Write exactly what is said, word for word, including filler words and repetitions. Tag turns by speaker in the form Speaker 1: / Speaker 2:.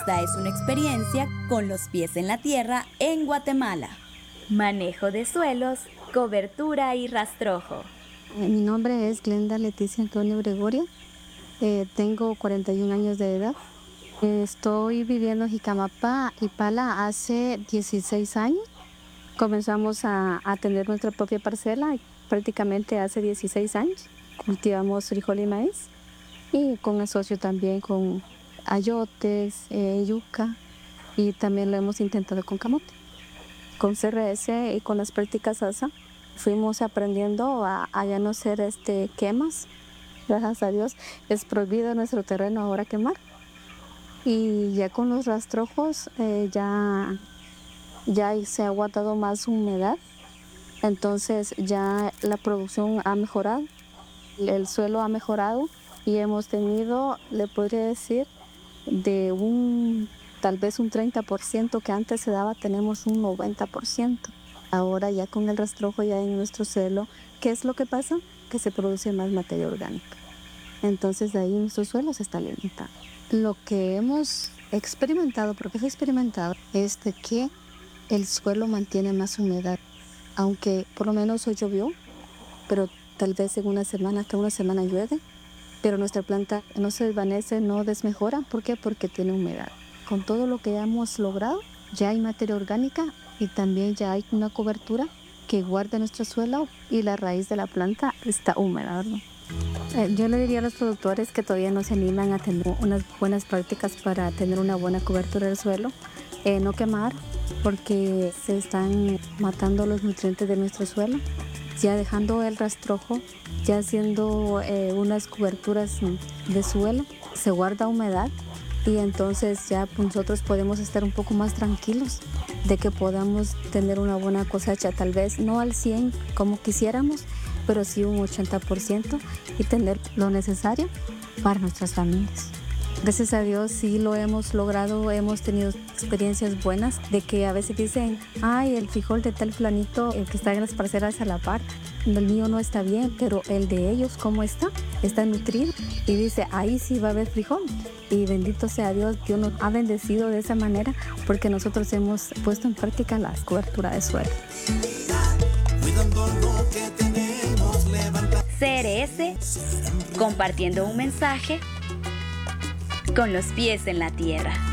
Speaker 1: Esta es una experiencia con los pies en la tierra en Guatemala. Manejo de suelos, cobertura y rastrojo.
Speaker 2: Eh, Mi nombre es Glenda Leticia Antonio Gregorio. Eh, tengo cuarenta y un años de edad. Eh, estoy viviendo en Jicamapá y Pala hace dieciséis años. Comenzamos a, a tener nuestra propia parcela prácticamente hace dieciséis años. Cultivamos frijol y maíz y con asocio también con ayotes, eh, yuca, y también lo hemos intentado con camote. Con C R S y con las prácticas A S A fuimos aprendiendo a, a ya no hacer este, quemas. Gracias a Dios es prohibido en nuestro terreno ahora quemar. Y ya con los rastrojos eh, ya, ya se ha aguantado más humedad. Entonces ya la producción ha mejorado, el suelo ha mejorado y hemos tenido, le podría decir, de un tal vez un treinta por ciento que antes se daba, tenemos un noventa por ciento. Ahora ya con el rastrojo ya en nuestro suelo, ¿qué es lo que pasa? Que se produce más materia orgánica. Entonces de ahí nuestro suelo se está alimentando. Lo que hemos experimentado, porque es experimentado, es de que el suelo mantiene más humedad. Aunque por lo menos hoy llovió, pero tal vez en una semana, hasta una semana llueve, pero nuestra planta no se desvanece, no desmejora. ¿Por qué? Porque tiene humedad. Con todo lo que ya hemos logrado, ya hay materia orgánica y también ya hay una cobertura que guarda nuestro suelo y la raíz de la planta está húmeda, ¿no? Eh, yo le diría a los productores que todavía no se animan a tener unas buenas prácticas para tener una buena cobertura del suelo, eh, no quemar, porque se están matando los nutrientes de nuestro suelo. Ya dejando el rastrojo, ya haciendo eh, unas coberturas de suelo, se guarda humedad y entonces ya nosotros podemos estar un poco más tranquilos de que podamos tener una buena cosecha, tal vez no al cien como quisiéramos, pero sí un ochenta por ciento y tener lo necesario para nuestras familias. Gracias a Dios sí lo hemos logrado, hemos tenido experiencias buenas de que a veces dicen, ay, el frijol de tal planito, el que está en las parcelas a la par, el mío no está bien, pero el de ellos, ¿cómo está? Está nutrido y dice, ahí sí va a haber frijol. Y bendito sea Dios, Dios nos ha bendecido de esa manera porque nosotros hemos puesto en práctica la cobertura de suelo.
Speaker 1: C R S, compartiendo un mensaje con los pies en la tierra.